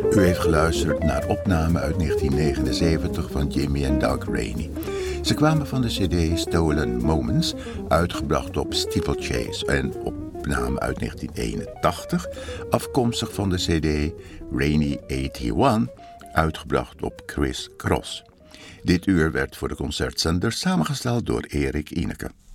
U heeft geluisterd naar opname uit 1979 van Jimmy en Doug Rainey. Ze kwamen van de cd Stolen Moments, uitgebracht op Steeplechase, en opname uit 1981, afkomstig van de cd Rainey 81, uitgebracht op Criss Cross. Dit uur werd voor de concertzender samengesteld door Erik Ineke.